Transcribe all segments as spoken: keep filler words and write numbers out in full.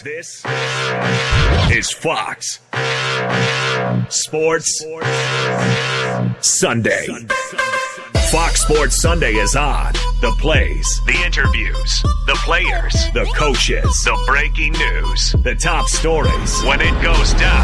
This is Fox Sports Sunday. Fox Sports Sunday is on. The plays, the interviews, the players, the coaches, the breaking news, the top stories. When it goes down,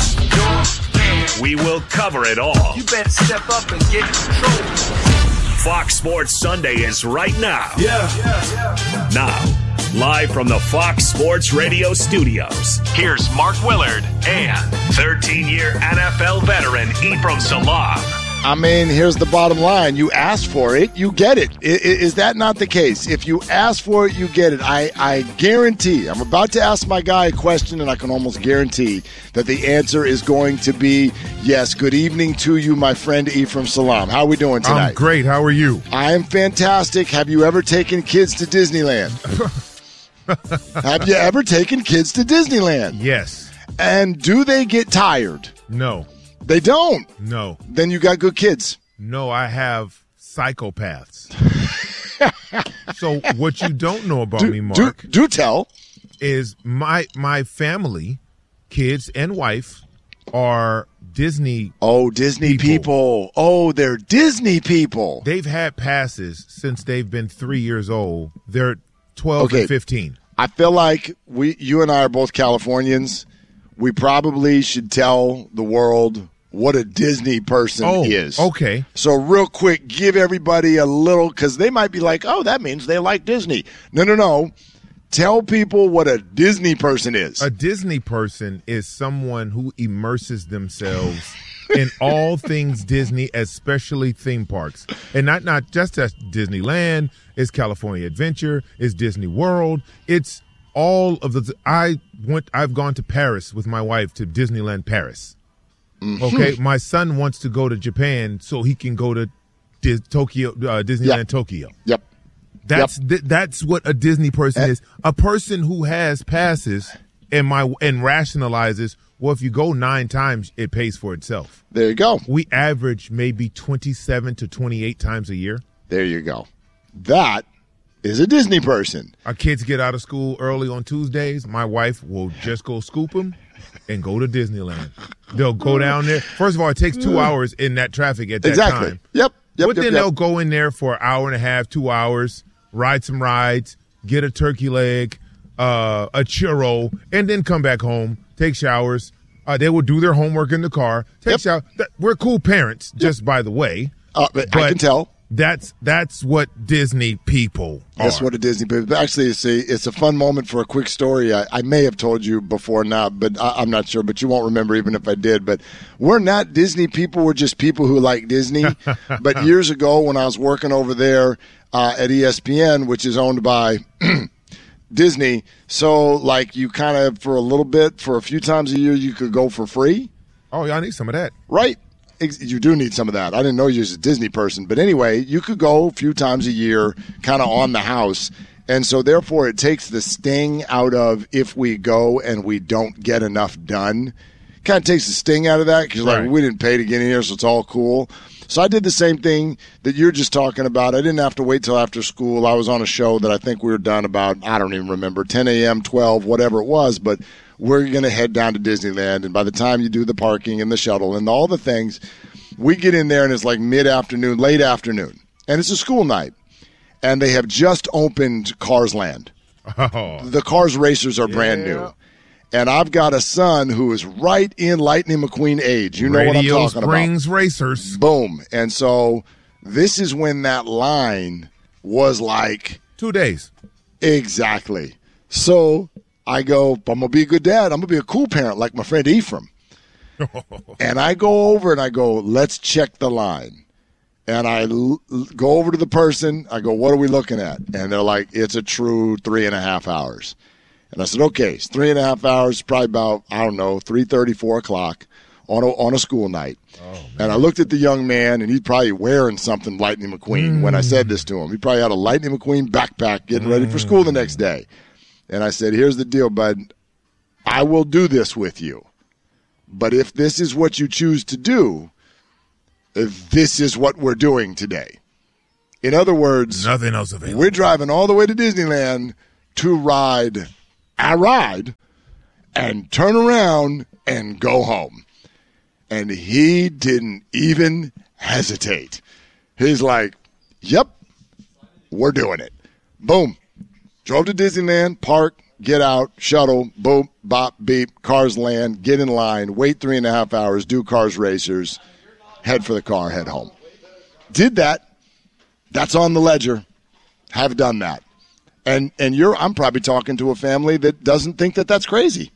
we will cover it all. You better step up and get control. Fox Sports Sunday is right now. Yeah. yeah, yeah. Now, live from the Fox Sports Radio studios, here's Mark Willard and thirteen-year N F L veteran Ephraim Salaam. I mean, here's the bottom line. You ask for it, you get it. I, is that not the case? If you ask for it, you get it. I, I guarantee, I'm about to ask my guy a question, and I can almost guarantee that the answer is going to be yes. Good evening to you, my friend Ephraim Salaam. How are we doing tonight? I'm great. How are you? I am fantastic. Have you ever taken kids to Disneyland? Have you ever taken kids to Disneyland? Yes. And do they get tired? No. They don't? No. Then you got good kids. No, I have psychopaths. So what you don't know about do, me, Mark, do, do tell, is my my family, kids and wife, are Disney. Oh, Disney people. people. Oh, they're Disney people. They've had passes since they've been three years old. They're twelve okay. and fifteen. I feel like we, you and I are both Californians. We probably should tell the world what a Disney person oh, is. Okay. So real quick, give everybody a little, because they might be like, oh, that means they like Disney. No, no, no. Tell people what a Disney person is. A Disney person is someone who immerses themselves in all things Disney, especially theme parks. And not, not just as Disneyland, it's California Adventure, it's Disney World, it's all of the I went I've gone to Paris with my wife to Disneyland Paris. Mm-hmm. Okay, my son wants to go to Japan so he can go to Dis- Tokyo uh, Disneyland yep. Tokyo. Yep. That's yep. th- that's what a Disney person uh, is. A person who has passes and my and rationalizes, well, if you go nine times, it pays for itself. There you go. We average maybe twenty-seven to twenty-eight times a year. There you go. That is a Disney person. Our kids get out of school early on Tuesdays. My wife will just go scoop them and go to Disneyland. They'll go down there. First of all, it takes two hours in that traffic at that exactly. time. Yep. yep but yep, then yep. they'll go in there for an hour and a half, two hours, ride some rides, get a turkey leg, uh, a churro, and then come back home, take showers. Uh, they will do their homework in the car. Take yep. shower. We're cool parents, just yep. by the way. Uh, but but I can tell. That's that's what Disney people are. That's what a Disney people. Actually, it's a it's a fun moment for a quick story. I, I may have told you before now, but I, I'm not sure. But you won't remember even if I did. But we're not Disney people. We're just people who like Disney. But years ago, when I was working over there uh, at E S P N, which is owned by Disney, so like you kind of for a little bit, for a few times a year, you could go for free. Oh, yeah, I need some of that. Right. You do need some of that. I didn't know you was a Disney person. But anyway, you could go a few times a year kind of on the house. And so, therefore, it takes the sting out of if we go and we don't get enough done. Kind of takes the sting out of that because, like, right. we didn't pay to get in here, so it's all cool. So I did the same thing that you're just talking about. I didn't have to wait till after school. I was on a show that I think we were done about, I don't even remember, ten a.m., twelve, whatever it was. But we're going to head down to Disneyland, and by the time you do the parking and the shuttle and all the things, we get in there, and it's like mid-afternoon, late afternoon, and it's a school night, and they have just opened Cars Land. Oh. The Cars Racers are yeah. brand new, and I've got a son who is right in Lightning McQueen age. You know Radio what I'm talking Springs about. Racers. Boom. And so this is when that line was like – Two days. Exactly. So – I go, I'm going to be a good dad. I'm going to be a cool parent like my friend Ephraim. And I go over and I go, let's check the line. And I l- go over to the person. I go, what are we looking at? And they're like, it's a true three and a half hours. And I said, okay, it's three and a half hours, probably about, I don't know, three thirty, four o'clock on a, on a school night. Oh, and I looked at the young man, and he's probably wearing something Lightning McQueen mm. when I said this to him. He probably had a Lightning McQueen backpack getting mm. ready for school the next day. And I said, here's the deal, bud. I will do this with you. But if this is what you choose to do, if this is what we're doing today. In other words, nothing else available. We're driving all the way to Disneyland to ride a ride and turn around and go home. And he didn't even hesitate. He's like, yep, we're doing it. Boom. Drove to Disneyland, park, get out, shuttle, boom, bop, beep, cars land, get in line, wait three and a half hours, do Cars Racers, head for the car, head home. Did that. That's on the ledger. Have done that. And and you're I'm probably talking to a family that doesn't think that that's crazy.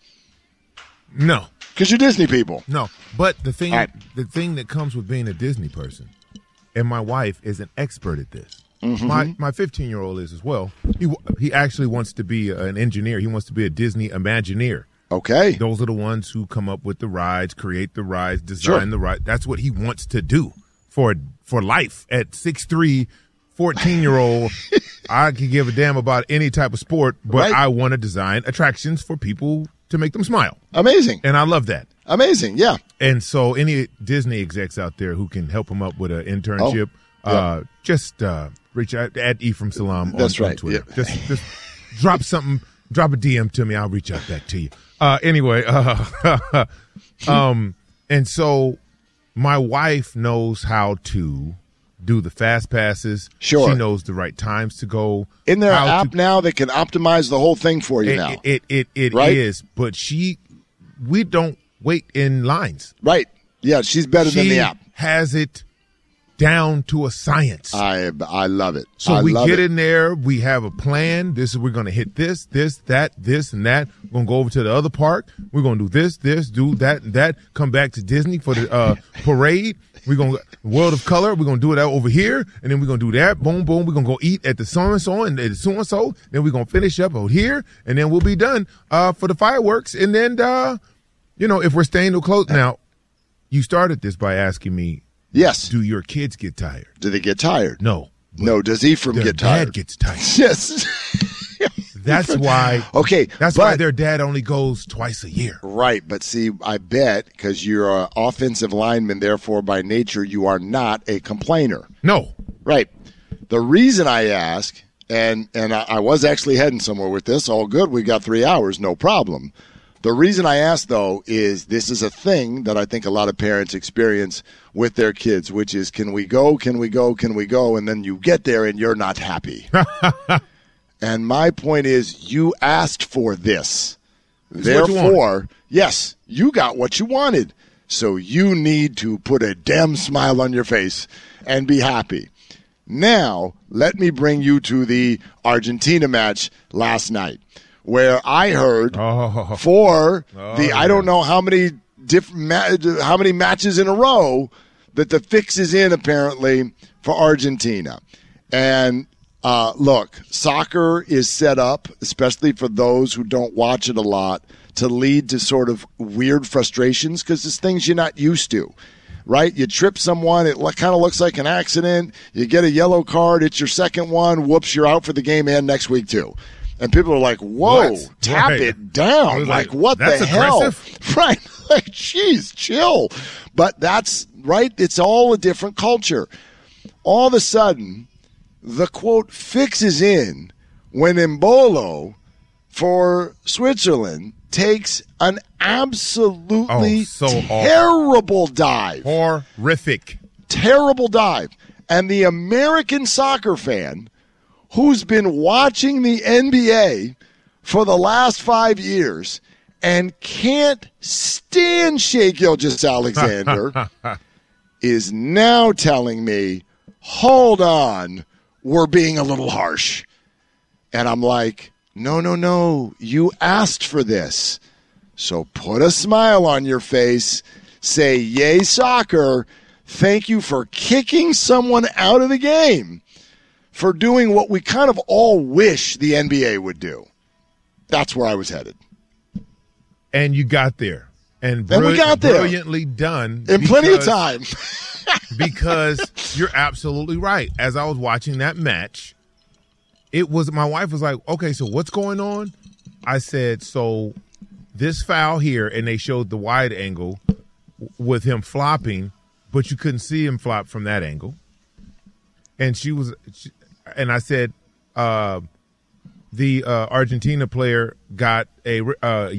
No. Because you're Disney people. No. But the thing Right. the thing that comes with being a Disney person, and my wife is an expert at this. Mm-hmm. My my fifteen-year-old is as well. He he actually wants to be an engineer. He wants to be a Disney Imagineer. Okay. Those are the ones who come up with the rides, create the rides, design Sure. the ride. That's what he wants to do for for life. At six three, fourteen-year-old, I can give a damn about any type of sport, but Right. I want to design attractions for people to make them smile. Amazing. And I love that. Amazing. Yeah. And so any Disney execs out there who can help him up with an internship, Oh, yeah. uh, just uh, reach out at Ephraim Salam on, That's on right. Twitter. Yeah. Just, just drop something, drop a D M to me. I'll reach out back to you. Uh, anyway, uh, um, and so my wife knows how to do the fast passes. Sure. She knows the right times to go. Isn't there an how app to- now that can optimize the whole thing for you it, now? It it, it, it Right? is, but she, we don't wait in lines. Right. Yeah, she's better She than the app. has it down to a science. I I love it. So I we love get it. in there. We have a plan. This is we're going to hit this, this, that, this, and that. We're going to go over to the other park. We're going to do this, this, do that, and that. Come back to Disney for the uh, parade. We're going to World of Color. We're going to do it over here, and then we're going to do that. Boom, boom. We're going to go eat at the so and so and the so and so. Then we're going to finish up out here, and then we'll be done uh, for the fireworks. And then, uh, you know, if we're staying too close now, you started this by asking me, Yes. do your kids get tired? Do they get tired? No. No. Does Ephraim Their get dad tired? gets tired. Yes. That's why. Okay. That's but, why their dad only goes twice a year. Right, but see, I bet because you're an offensive lineman, therefore by nature you are not a complainer. No. Right. The reason I ask, and and I, I was actually heading somewhere with this. All good. We got three hours, no problem. The reason I ask, though, is this is a thing that I think a lot of parents experience with their kids, which is, can we go, can we go, can we go? And then you get there and you're not happy. And my point is, you asked for this. It's what you Therefore, yes, you got what you wanted. So you need to put a damn smile on your face and be happy. Now, let me bring you to the Argentina match last night, where I heard Oh. for Oh, the I don't know how many different ma- how many matches in a row that the fix is in apparently for Argentina. And uh, look, soccer is set up, especially for those who don't watch it a lot, to lead to sort of weird frustrations because it's things you're not used to. Right? You trip someone, it lo- kind of looks like an accident. You get a yellow card, it's your second one. Whoops, you're out for the game and next week too. And people are like, whoa, What? tap Right. it down. was Like, like, what the that's hell? aggressive? Right. Like, geez, chill. But that's right. It's all a different culture. All of a sudden, the quote fixes in when Embolo for Switzerland takes an absolutely Oh, so awful. terrible dive. Horrific. Terrible dive. And the American soccer fan who's been watching the N B A for the last five years and can't stand Shai Gilgeous-Alexander is now telling me, hold on, we're being a little harsh. And I'm like, no, no, no, you asked for this. So put a smile on your face, say, yay, soccer, thank you for kicking someone out of the game, for doing what we kind of all wish the N B A would do. That's where I was headed. And you got there. And, And we brilli- got there. brilliantly done. In plenty of because- time. because you're absolutely right. As I was watching that match, it was my wife was like, okay, so what's going on? I said, so this foul here, and they showed the wide angle w- with him flopping, but you couldn't see him flop from that angle. And she was, she, and I said, uh, the uh, Argentina player got a uh,